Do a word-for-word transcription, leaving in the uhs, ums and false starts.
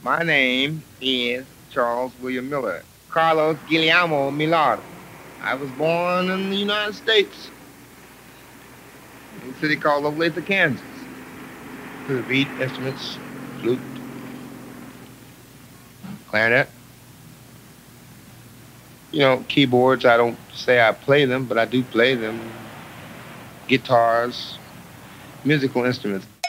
My name is Charles William Miller, Carlos Guillermo Millar. I was born in the United States, in a city called Olathe, Kansas. To read instruments, flute, clarinet. You know, keyboards, I don't say I play them, but I do play them. Guitars, musical instruments.